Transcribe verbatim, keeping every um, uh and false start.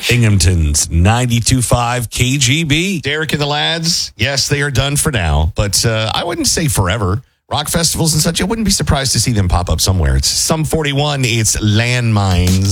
Binghamton's ninety-two point five K G B. Derek and the lads, yes, they are done for now, but uh, I wouldn't say forever. Rock festivals and such, I wouldn't be surprised to see them pop up somewhere. It's some forty-one, it's Landmines.